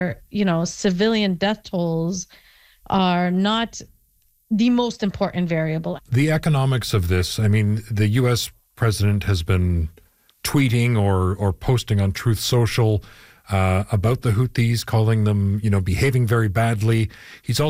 civilian death tolls are not the most important variable. The economics of this, I mean, the U.S. president has been tweeting or posting on Truth Social about the Houthis, calling them, behaving very badly. He's also